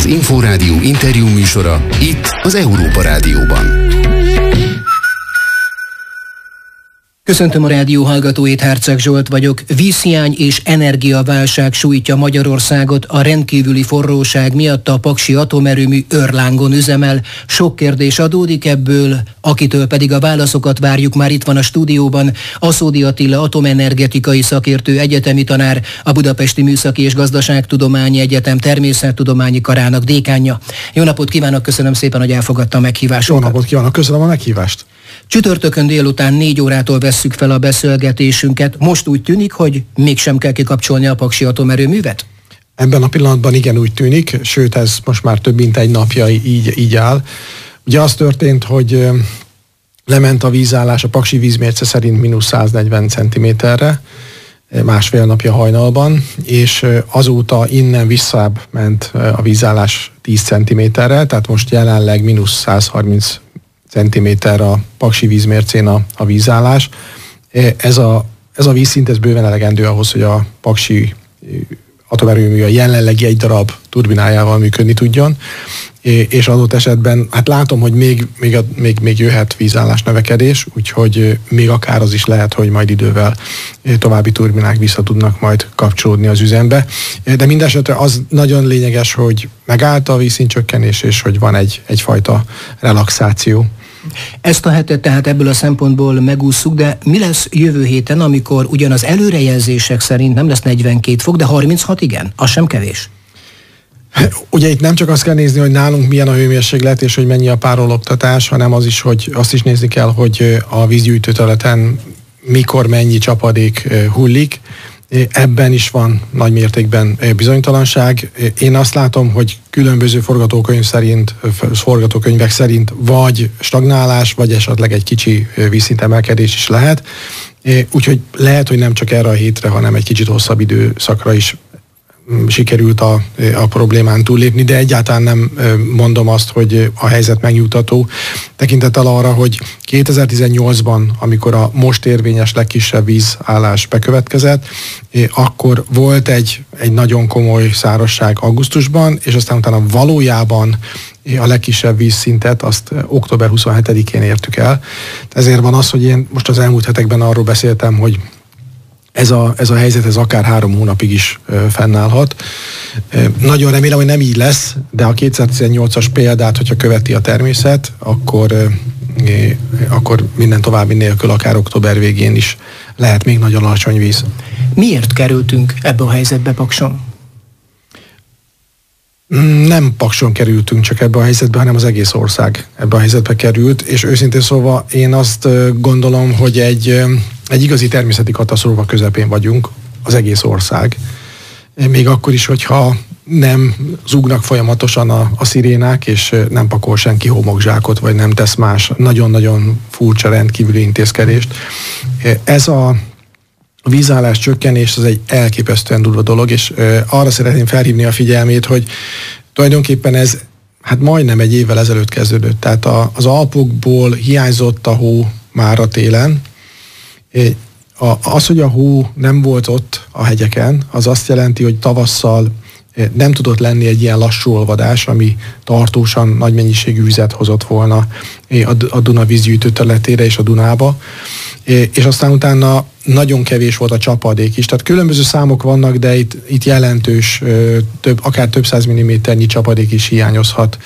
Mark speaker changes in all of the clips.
Speaker 1: Inforádió interjú műsora itt az Európa Rádióban.
Speaker 2: Köszöntöm a rádió hallgatóit, Herceg Zsolt vagyok. Vízhiány és energiaválság sújtja Magyarországot, a rendkívüli forróság miatt a paksi atomerőmű őrlángon üzemel. Sok kérdés adódik ebből, akitől pedig a válaszokat várjuk. Már itt van a stúdióban Aszódi Attila atomenergetikai szakértő, egyetemi tanár, a Budapesti Műszaki és Gazdaságtudományi Egyetem Természettudományi Karának dékánja. Jó napot kívánok, köszönöm szépen, hogy elfogadta a meghívásunkat.
Speaker 3: Jó napot kívánok, köszönöm a meghívást.
Speaker 2: Csütörtökön délután 4 órától vesszük fel a beszélgetésünket. Most úgy tűnik, hogy mégsem kell kikapcsolni a paksi atomerőművet?
Speaker 3: Ebben a pillanatban igen, úgy tűnik, sőt ez most már több mint egy napja így áll. Ugye az történt, hogy lement a vízállás a paksi vízmérce szerint -140 cm-re, másfél napja hajnalban, és azóta innen visszább ment a vízállás 10 cm-re, tehát most jelenleg -130 centiméter a paksi vízmércén a vízállás. Ez a vízszint, ez bőven elegendő ahhoz, hogy a paksi atomerőmű a jelenlegi egy darab turbinájával működni tudjon, és adott esetben, hát látom, hogy még jöhet vízállás növekedés, úgyhogy még akár az is lehet, hogy majd idővel további turbinák vissza tudnak majd kapcsolódni az üzembe. De mindesetre az nagyon lényeges, hogy megállt a vízszintcsökkenés, és hogy van egyfajta relaxáció.
Speaker 2: Ezt a hetet tehát ebből a szempontból megússzuk, de mi lesz jövő héten, amikor ugyan az előrejelzések szerint nem lesz 42 fok, de 36 igen? Az sem kevés.
Speaker 3: Ugye itt nem csak azt kell nézni, hogy nálunk milyen a hőmérséklet, és hogy mennyi a párologtatás, hanem az is, hogy azt is nézni kell, hogy a vízgyűjtőterületen mikor mennyi csapadék hullik. Ebben is van nagy mértékben bizonytalanság. Én azt látom, hogy különböző forgatókönyvek szerint vagy stagnálás, vagy esetleg egy kicsi vízszintemelkedés is lehet. Úgyhogy lehet, hogy nem csak erre a hétre, hanem egy kicsit hosszabb időszakra is sikerült a problémán túllépni, de egyáltalán nem mondom azt, hogy a helyzet megnyugtató. Tekintettel arra, hogy 2018-ban, amikor a most érvényes legkisebb vízállás bekövetkezett, akkor volt egy nagyon komoly szárazság augusztusban, és aztán utána valójában a legkisebb vízszintet azt október 27-én értük el. Ezért van az, hogy én most az elmúlt hetekben arról beszéltem, hogy ez a helyzet ez akár 3 hónapig is fennállhat. Nagyon remélem, hogy nem így lesz, de a 2018-as példát, hogyha követi a természet, akkor minden további nélkül akár október végén is lehet még nagyon alacsony víz.
Speaker 2: Miért kerültünk ebbe a helyzetbe Pakson?
Speaker 3: Nem Pakson kerültünk csak ebbe a helyzetbe, hanem az egész ország ebbe a helyzetbe került, és őszintén szóval én azt gondolom, hogy egy igazi természeti katasztrófa közepén vagyunk, az egész ország. Még akkor is, hogyha nem zúgnak folyamatosan a szirénák, és nem pakol senki homokzsákot, vagy nem tesz más nagyon-nagyon furcsa rendkívüli intézkedést. Ez a vízállás csökkenés az egy elképesztően durva dolog, és arra szeretném felhívni a figyelmét, hogy tulajdonképpen ez hát majdnem egy évvel ezelőtt kezdődött. Tehát az Alpokból hiányzott a hó már a télen. Az, hogy a hó nem volt ott a hegyeken, az azt jelenti, hogy tavasszal nem tudott lenni egy ilyen lassú olvadás, ami tartósan nagy mennyiségű vizet hozott volna a Duna vízgyűjtő területére és a Dunába. És aztán utána nagyon kevés volt a csapadék is. Tehát különböző számok vannak, de itt jelentős, akár több 100 mm-nyi csapadék is hiányozhat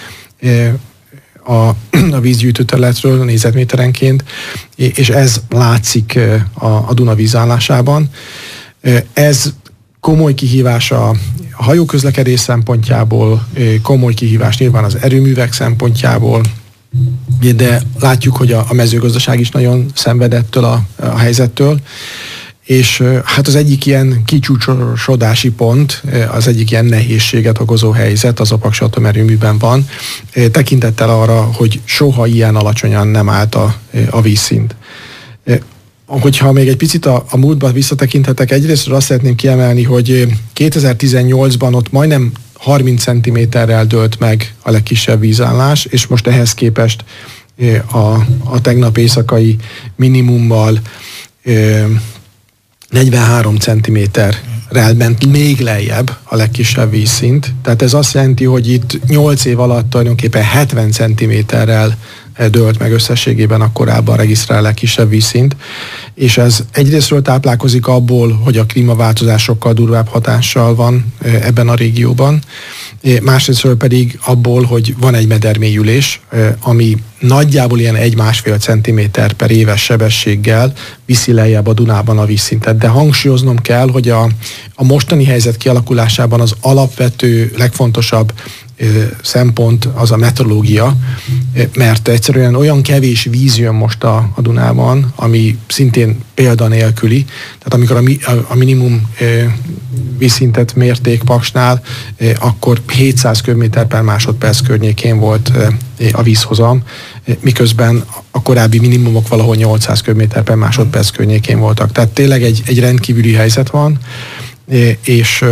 Speaker 3: a vízgyűjtő területről négyzetméterenként, és ez látszik a Duna vízállásában. Ez komoly kihívás a hajóközlekedés szempontjából, komoly kihívás nyilván az erőművek szempontjából, de látjuk, hogy a mezőgazdaság is nagyon szenvedettől a helyzettől, és hát az egyik ilyen kicsúcsosodási pont, az egyik ilyen nehézséget okozó helyzet az a paksi atomerőműben van, tekintettel arra, hogy soha ilyen alacsonyan nem állt a vízszint. Hogyha még egy picit a múltba visszatekinthetek, egyrészt azt szeretném kiemelni, hogy 2018-ban ott majdnem 30 cm-rel dőlt meg a legkisebb vízállás, és most ehhez képest a tegnap éjszakai minimummal 43 cm-rel ment még lejjebb a legkisebb vízszint. Tehát ez azt jelenti, hogy itt 8 év alatt tulajdonképpen 70 cm-rel dőlt meg összességében a korábban regisztrált legkisebb vízszint, és ez egyrésztről táplálkozik abból, hogy a klímaváltozás sokkal durvább hatással van ebben a régióban, másrésztről pedig abból, hogy van egy medermélyülés, ami nagyjából ilyen 1-1,5 cm per éves sebességgel viszi lejjebb a Dunában a vízszintet. De hangsúlyoznom kell, hogy a mostani helyzet kialakulásában az alapvető, legfontosabb szempont az a meteorológia, mert egyszerűen olyan kevés víz jön most a Dunában, ami szintén példanélküli. Tehát amikor a minimum vízszintet mérték Paksnál, akkor 700 köbméter per másodperc környékén volt a vízhozam, miközben a korábbi minimumok valahol 800 köbméter per másodperc környékén voltak. Tehát tényleg egy rendkívüli helyzet van, és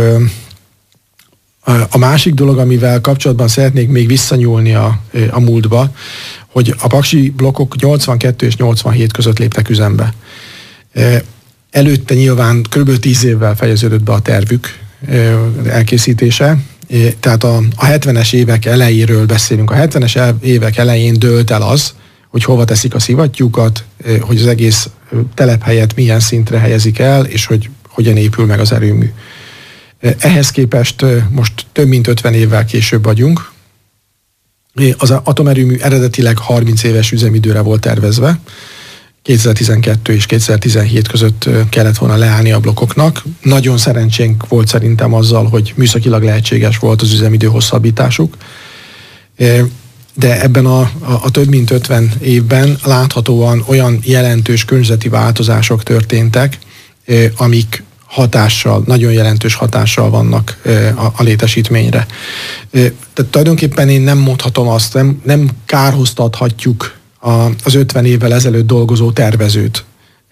Speaker 3: a másik dolog, amivel kapcsolatban szeretnék még visszanyúlni a múltba, hogy a paksi blokkok 82 és 87 között léptek üzembe. Előtte nyilván kb. 10 évvel fejeződött be a tervük elkészítése, tehát a 70-es évek elejéről beszélünk. A 70-es évek elején dőlt el az, hogy hova teszik a szivattyúkat, hogy az egész telephelyet milyen szintre helyezik el, és hogy hogyan épül meg az erőmű. Ehhez képest most több mint 50 évvel később vagyunk. Az atomerőmű eredetileg 30 éves üzemidőre volt tervezve. 2012 és 2017 között kellett volna leállni a blokkoknak. Nagyon szerencsénk volt szerintem azzal, hogy műszakilag lehetséges volt az üzemidő hosszabbításuk. De ebben a több mint 50 évben láthatóan olyan jelentős környezeti változások történtek, amik nagyon jelentős hatással vannak a létesítményre. Tehát tulajdonképpen én nem mondhatom azt, nem kárhoztathatjuk az 50 évvel ezelőtt dolgozó tervezőt,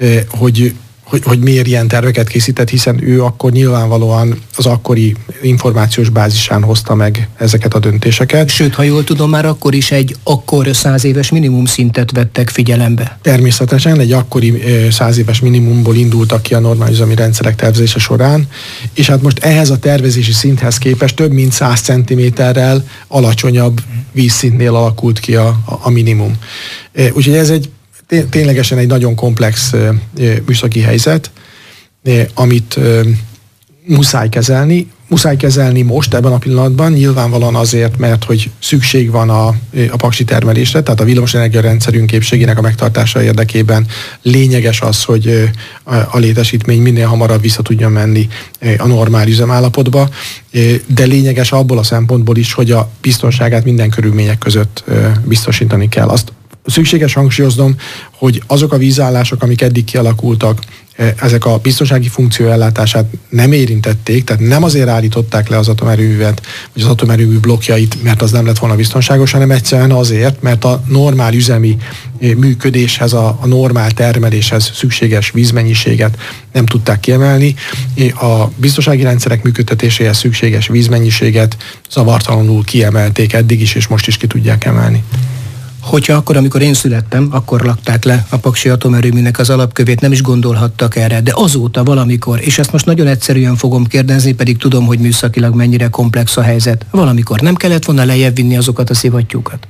Speaker 3: hogy miért ilyen terveket készített, hiszen ő akkor nyilvánvalóan az akkori információs bázisán hozta meg ezeket a döntéseket.
Speaker 2: Sőt, ha jól tudom, már akkor is egy 100 éves minimum szintet vettek figyelembe.
Speaker 3: Természetesen egy akkori 100 éves minimumból indultak ki a normálüzemi rendszerek tervezése során, és hát most ehhez a tervezési szinthez képest több mint 100 cm-rel alacsonyabb vízszintnél alakult ki a minimum. Úgyhogy ez ténylegesen egy nagyon komplex műszaki helyzet, amit muszáj kezelni. Muszáj kezelni most ebben a pillanatban, nyilvánvalóan azért, mert hogy szükség van a paksi termelésre, tehát a villamosenergia rendszerünk képességének a megtartása érdekében lényeges az, hogy a létesítmény minél hamarabb vissza tudjon menni a normál üzemállapotba, de lényeges abból a szempontból is, hogy a biztonságát minden körülmények között biztosítani kell. Azt szükséges hangsúlyoznom, hogy azok a vízállások, amik eddig kialakultak, ezek a biztonsági funkció ellátását nem érintették, tehát nem azért állították le az atomerőművet, vagy az atomerőmű blokkjait, mert az nem lett volna biztonságos, hanem egyszerűen azért, mert a normál üzemi működéshez, a normál termeléshez szükséges vízmennyiséget nem tudták kiemelni. A biztonsági rendszerek működtetéséhez szükséges vízmennyiséget zavartalanul kiemelték eddig is, és most is ki tudják emelni.
Speaker 2: Hogyha akkor, amikor én születtem, akkor lakták le a paksi atomerőműnek az alapkövét, nem is gondolhattak erre, de azóta valamikor, és ezt most nagyon egyszerűen fogom kérdezni, pedig tudom, hogy műszakilag mennyire komplex a helyzet, valamikor nem kellett volna lejjebb vinni azokat a szivattyúkat?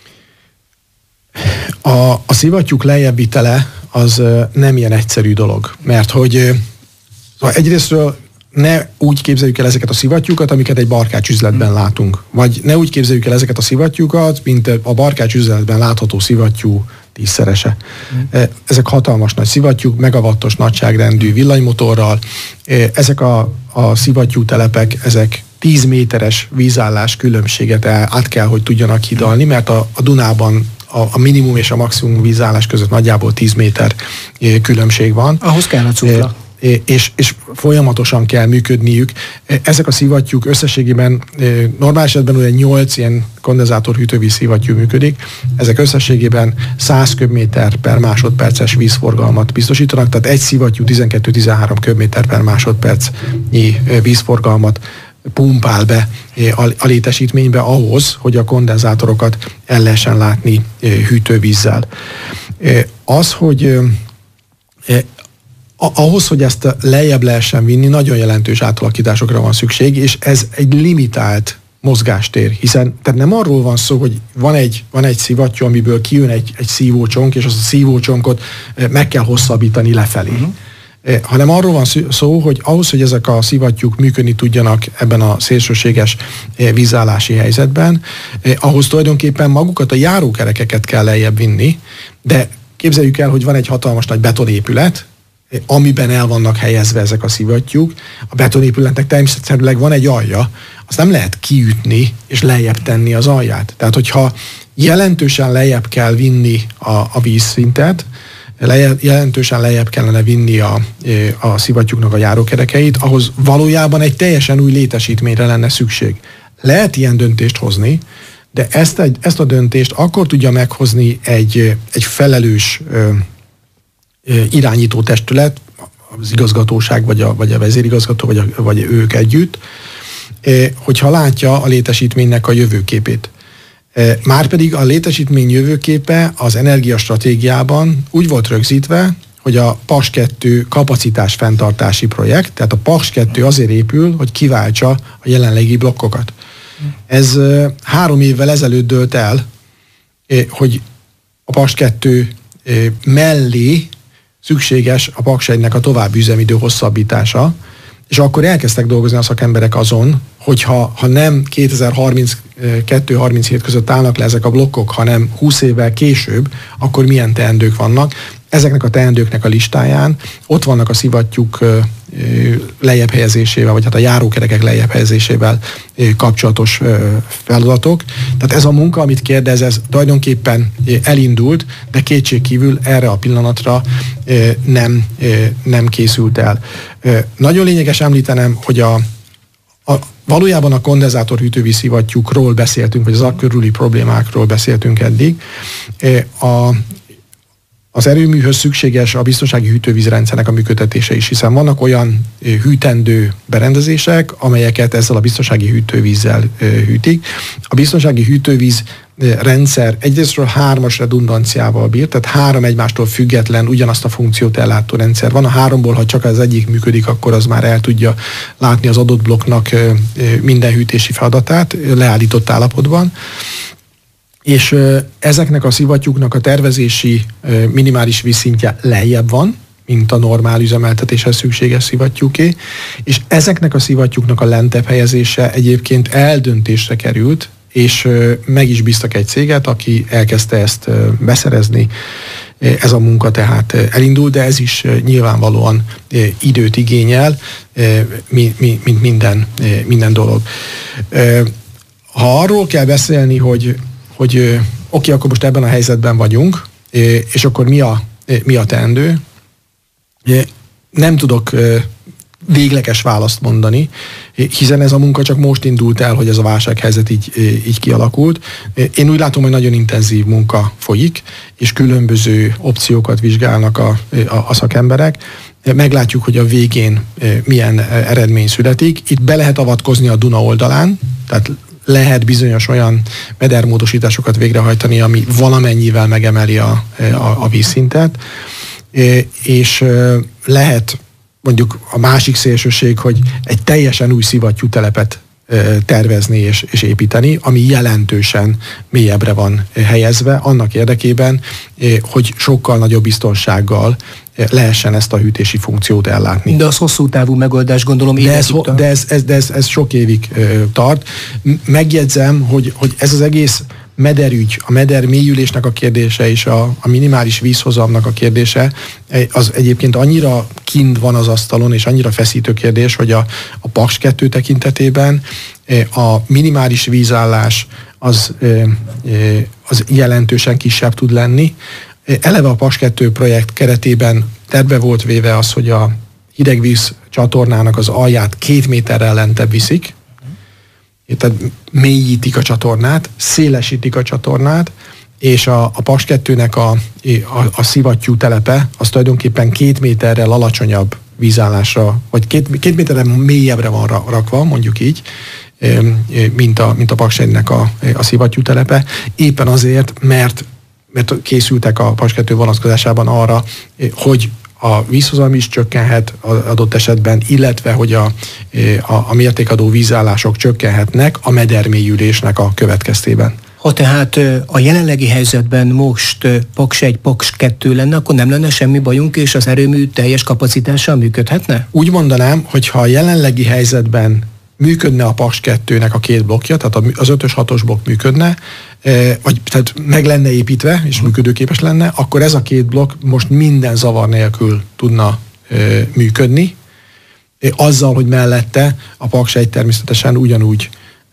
Speaker 3: A szivattyúk lejjebbvitele az nem ilyen egyszerű dolog, mert hogy egyrésztről ne úgy képzeljük el ezeket a szivattyúkat, amiket egy barkács üzletben látunk. Vagy ne úgy képzeljük el ezeket a szivattyúkat, mint a barkács üzletben látható szivattyú 10-szerese. Ezek hatalmas nagy szivattyúk, megawattos nagyságrendű villanymotorral. Ezek a szivattyú telepek, ezek 10 méteres vízállás különbséget át kell, hogy tudjanak hidalni, mert a Dunában a minimum és a maximum vízállás között nagyjából 10 méter különbség van.
Speaker 2: Ahhoz kell a cukla.
Speaker 3: És folyamatosan kell működniük. Ezek a szivattyúk összességében normál esetben ugye 8 ilyen kondenzátorhűtővíz szivattyú működik. Ezek összességében 100 köbméter per másodperces vízforgalmat biztosítanak, tehát egy szivattyú 12-13 köbméter per másodpercnyi vízforgalmat pumpál be a létesítménybe ahhoz, hogy a kondenzátorokat el lehessen látni hűtővízzel. Az, hogy ahhoz, hogy ezt lejjebb lehessen vinni, nagyon jelentős átalakításokra van szükség, és ez egy limitált mozgástér, hiszen tehát nem arról van szó, hogy van egy szivattyú, amiből kijön egy szívócsonk, és azt a szívócsonkot meg kell hosszabbítani lefelé. Hanem arról van szó, hogy ahhoz, hogy ezek a szivattyúk működni tudjanak ebben a szélsőséges vízállási helyzetben, ahhoz tulajdonképpen magukat a járókerekeket kell lejjebb vinni, de képzeljük el, hogy van egy hatalmas nagy betonépület, amiben el vannak helyezve ezek a szivattyúk. A betonépületnek természetesen van egy alja, azt nem lehet kiütni és lejjebb tenni az alját. Tehát, hogyha jelentősen lejjebb kell vinni a vízszintet, jelentősen lejjebb kellene vinni a szivattyúknak a járókerekeit, ahhoz valójában egy teljesen új létesítményre lenne szükség. Lehet ilyen döntést hozni, de ezt a döntést akkor tudja meghozni egy felelős irányító testület, az igazgatóság, vagy a vezérigazgató, vagy ők együtt, hogyha látja a létesítménynek a jövőképét. Márpedig a létesítmény jövőképe az energiastratégiában úgy volt rögzítve, hogy a Paks 2 kapacitás fenntartási projekt, tehát a Paks 2 azért épül, hogy kiváltsa a jelenlegi blokkokat. Ez 3 évvel ezelőtt dőlt el, hogy a Paks 2 mellé szükséges a Paks 1-nek a további üzemidő hosszabbítása, és akkor elkezdtek dolgozni a szakemberek azon, hogyha nem 2032-37 között állnak le ezek a blokkok, hanem 20 évvel később, akkor milyen teendők vannak. Ezeknek a teendőknek a listáján ott vannak a szivattyúk lejjebb helyezésével, vagy hát a járókerekek lejjebb helyezésével kapcsolatos feladatok. Tehát ez a munka, amit kérdez, ez tulajdonképpen elindult, de kétségkívül erre a pillanatra nem készült el. Nagyon lényeges említenem, hogy valójában a kondenzátorhűtővíz szivattyúkról beszéltünk, vagy az akkörüli problémákról beszéltünk eddig. Az erőműhöz szükséges a biztonsági hűtővízrendszernek a működtetése is, hiszen vannak olyan hűtendő berendezések, amelyeket ezzel a biztonsági hűtővízzel hűtik. A biztonsági hűtővíz rendszer egyrésztről 3-as redundanciával bír, tehát 3 egymástól független ugyanazt a funkciót ellátó rendszer van. A 3-ból, ha csak az egyik működik, akkor az már el tudja látni az adott blokknak minden hűtési feladatát leállított állapotban. És ezeknek a szivattyúknak a tervezési minimális vízszintje lejjebb van, mint a normál üzemeltetéshez szükséges szivattyúké, és ezeknek a szivattyúknak a lentebb helyezése egyébként eldöntésre került, és meg is bíztak egy céget, aki elkezdte ezt beszerezni. Ez a munka tehát elindul, de ez is nyilvánvalóan időt igényel, mint minden dolog. Ha arról kell beszélni, hogy oké, akkor most ebben a helyzetben vagyunk, és akkor mi a teendő? Nem tudok végleges választ mondani, hiszen ez a munka csak most indult el, hogy ez a válsághelyzet így kialakult. Én úgy látom, hogy nagyon intenzív munka folyik, és különböző opciókat vizsgálnak a szakemberek. Meglátjuk, hogy a végén milyen eredmény születik. Itt be lehet avatkozni a Duna oldalán, tehát lehet bizonyos olyan medermódosításokat végrehajtani, ami valamennyivel megemeli a vízszintet, és lehet mondjuk a másik szélsőség, hogy egy teljesen új szivattyútelepet tervezni és építeni, ami jelentősen mélyebbre van helyezve, annak érdekében, hogy sokkal nagyobb biztonsággal lehessen ezt a hűtési funkciót ellátni.
Speaker 2: De az hosszú távú megoldás, gondolom,
Speaker 3: de ez sok évig tart. Megjegyzem, hogy ez az egész mederügy, a meder mélyülésnek a kérdése és a minimális vízhozamnak a kérdése, az egyébként annyira kint van az asztalon, és annyira feszítő kérdés, hogy a Paks 2 tekintetében a minimális vízállás az jelentősen kisebb tud lenni. Eleve a Paks 2 projekt keretében terve volt véve az, hogy a hidegvíz csatornának az alját 2 méterrel lentebb viszik, tehát mélyítik a csatornát, szélesítik a csatornát, és a Paks 2-nek a szivattyú telepe az tulajdonképpen 2 méterrel alacsonyabb vízállásra, vagy 2 méterrel mélyebbre van rakva, mondjuk így, mint a Paks 1-nek a szivattyú telepe, éppen azért, mert készültek a Paks 2 vonatkozásában arra, hogy a vízhozam is csökkenhet adott esetben, illetve hogy a mértékadó vízállások csökkenhetnek a medermélyülésnek a következtében.
Speaker 2: Ha tehát a jelenlegi helyzetben most Paks 1, Paks 2 lenne, akkor nem lenne semmi bajunk, és az erőmű teljes kapacitással működhetne?
Speaker 3: Úgy mondanám, hogy ha a jelenlegi helyzetben működne a Paks 2-nek a két blokkja, tehát az 5-ös, 6-os blokk működne, vagy tehát meg lenne építve, és működőképes lenne, akkor ez a két blokk most minden zavar nélkül tudna működni, azzal, hogy mellette a Paks 1 természetesen ugyanúgy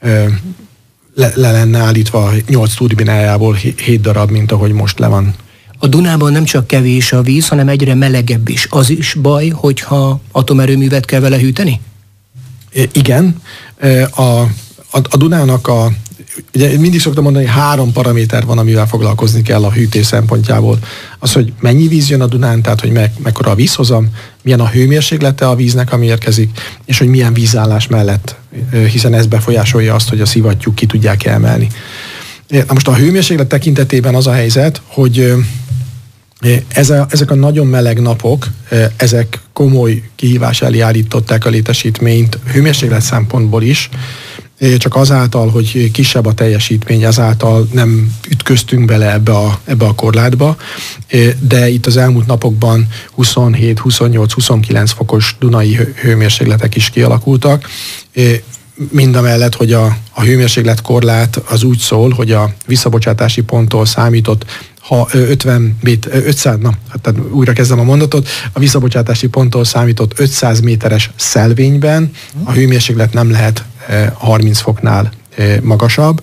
Speaker 3: le lenne állítva 8 turbinájából 7 darab, mint ahogy most le van.
Speaker 2: A Dunában nem csak kevés a víz, hanem egyre melegebb is. Az is baj, hogyha atomerőművet kell vele hűteni?
Speaker 3: Igen. A Dunának ugye mindig szoktam mondani, hogy 3 paraméter van, amivel foglalkozni kell a hűtés szempontjából. Az, hogy mennyi víz jön a Dunán, tehát hogy mekkora a vízhozam, milyen a hőmérséklete a víznek, ami érkezik, és hogy milyen vízállás mellett, hiszen ez befolyásolja azt, hogy a szivattyúk ki tudják emelni. Na most a hőmérséklet tekintetében az a helyzet, hogy ezek a nagyon meleg napok, ezek komoly kihívás elé állították a létesítményt hőmérséklet szempontból is, csak azáltal, hogy kisebb a teljesítmény, azáltal nem ütköztünk bele ebbe a korlátba, de itt az elmúlt napokban 27, 28, 29 fokos dunai hőmérsékletek is kialakultak, mindamellett, hogy a hőmérséklet korlát az úgy szól, hogy a visszabocsátási ponttól számított, ha 500, tehát újra kezdem a mondatot, a visszabocsátási ponttól számított 500 méteres szelvényben a hőmérséklet nem lehet 30 foknál magasabb.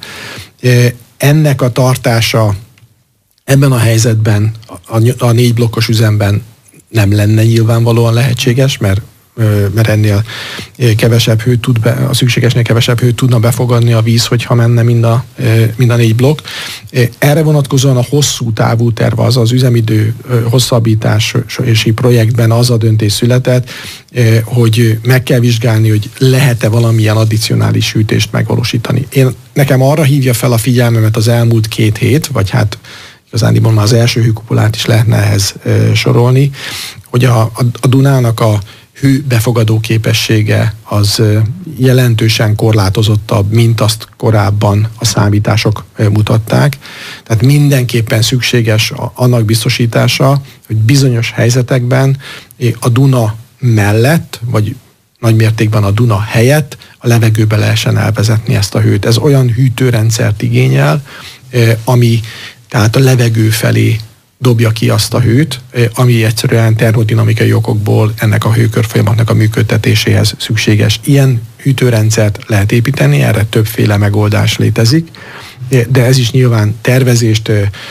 Speaker 3: Ennek a tartása ebben a helyzetben, a 4 blokkos üzemben nem lenne nyilvánvalóan lehetséges, mert ennél kevesebb hőt a szükségesnél kevesebb hőt tudna befogadni a víz, hogyha menne mind a 4 blokk. Erre vonatkozóan a hosszú távú terv, az üzemidő hosszabbítási projektben az a döntés született, hogy meg kell vizsgálni, hogy lehet-e valamilyen addicionális hűtést megvalósítani. Nekem arra hívja fel a figyelmemet az elmúlt 2 hét, vagy hát igazándiból már az első hőkupolát is lehetne ehhez sorolni, hogy a Dunának a hő befogadó képessége az jelentősen korlátozottabb, mint azt korábban a számítások mutatták. Tehát mindenképpen szükséges annak biztosítása, hogy bizonyos helyzetekben a Duna mellett, vagy nagy mértékben a Duna helyett a levegőbe lehessen elvezetni ezt a hőt. Ez olyan hűtőrendszert igényel, ami tehát a levegő felé dobja ki azt a hőt, ami egyszerűen termodinamikai okokból ennek a hőkörfolyamatnak a működtetéséhez szükséges. Ilyen hűtőrendszert lehet építeni, erre többféle megoldás létezik, de ez is nyilván tervezést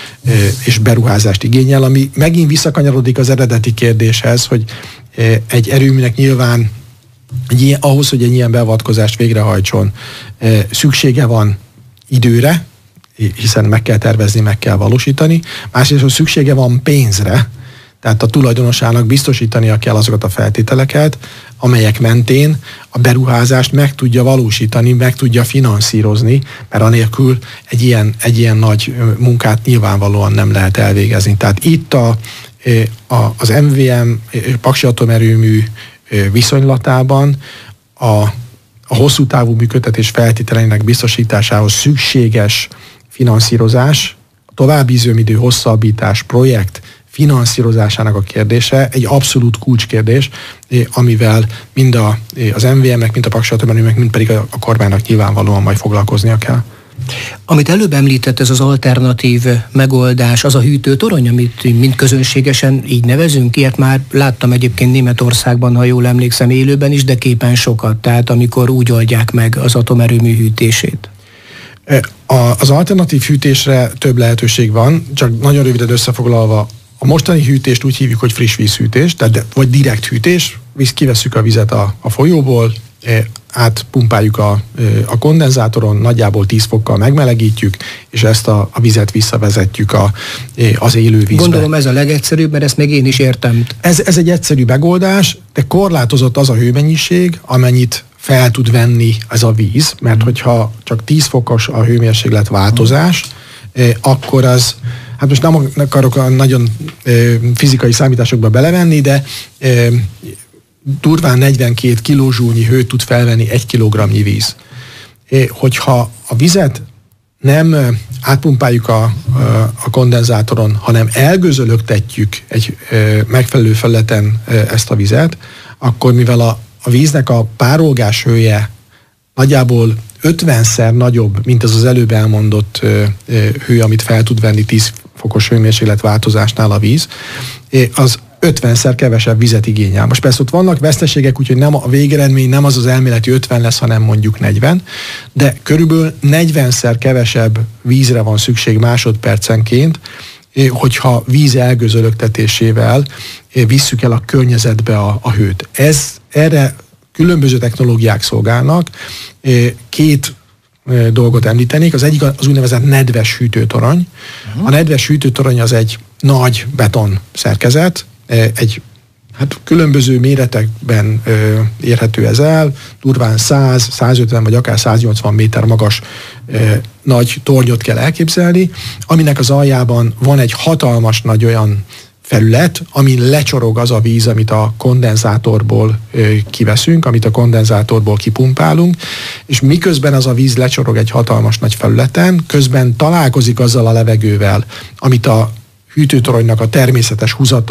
Speaker 3: és beruházást igényel, ami megint visszakanyarodik az eredeti kérdéshez, hogy egy erőműnek nyilván ahhoz, hogy egy ilyen beavatkozást végrehajtson, szüksége van időre, hiszen meg kell tervezni, meg kell valósítani. Másrészt, hogy szüksége van pénzre, tehát a tulajdonosának biztosítania kell azokat a feltételeket, amelyek mentén a beruházást meg tudja valósítani, meg tudja finanszírozni, mert anélkül egy ilyen nagy munkát nyilvánvalóan nem lehet elvégezni. Tehát itt az MVM Paksi Atomerőmű viszonylatában a hosszú távú működtetés feltételeinek biztosításához szükséges finanszírozás, további üzemidő hosszabbítás projekt finanszírozásának a kérdése egy abszolút kulcskérdés, amivel mind az MVM-nek, mind a Paksi Atomerőműnek, mind pedig a kormánynak nyilvánvalóan majd foglalkoznia kell.
Speaker 2: Amit előbb említett, ez az alternatív megoldás, az a hűtőtorony, amit mind közönségesen így nevezünk, ilyet már láttam egyébként Németországban, ha jól emlékszem, élőben is, de képen sokat, tehát amikor úgy oldják meg az atomerőmű hűtését.
Speaker 3: Az alternatív hűtésre több lehetőség van, csak nagyon röviden összefoglalva, a mostani hűtést úgy hívjuk, hogy friss vízhűtés, tehát vagy direkt hűtés, kivesszük a vizet a folyóból, átpumpáljuk a kondenzátoron, nagyjából 10 fokkal megmelegítjük, és ezt a vizet visszavezetjük az élő vízbe.
Speaker 2: Gondolom ez a legegyszerűbb, mert ezt még én is értem.
Speaker 3: Ez egy egyszerű megoldás, de korlátozott az a hőmennyiség, amennyit fel tud venni ez a víz, mert hogyha csak 10 fokos a hőmérséklet változás, akkor az hát most nem akarok nagyon fizikai számításokba belevenni, de durván 42 kilózsúlnyi hőt tud felvenni 1 kilogramnyi víz. Hogyha a vizet nem átpumpáljuk a kondenzátoron, hanem elgőzölögtetjük egy megfelelő felületen ezt a vizet, akkor mivel a víznek a párolgás hője nagyjából 50-szer nagyobb, mint az előbb elmondott hő, amit fel tud venni 10 fokos hőmérséklet változásnál a víz, az 50-szer kevesebb vizet igényel. Most persze ott vannak veszteségek, úgyhogy nem a végeredmény nem az elméleti 50 lesz, hanem mondjuk 40, de körülbelül 40-szer kevesebb vízre van szükség másodpercenként, hogyha víz elgőzölögtetésével visszük el a környezetbe a hőt. Erre különböző technológiák szolgálnak. 2 dolgot említenék. Az egyik az úgynevezett nedves hűtőtorony. A nedves hűtőtorony az egy nagy beton szerkezet, különböző méretekben érhető ez el, durván 100, 150 vagy akár 180 méter magas nagy tornyot kell elképzelni, aminek az aljában van egy hatalmas nagy olyan felület, amin lecsorog az a víz, amit a kondenzátorból kiveszünk, amit a kondenzátorból kipumpálunk, és miközben az a víz lecsorog egy hatalmas nagy felületen, közben találkozik azzal a levegővel, amit a hűtőtoronynak a természetes húzata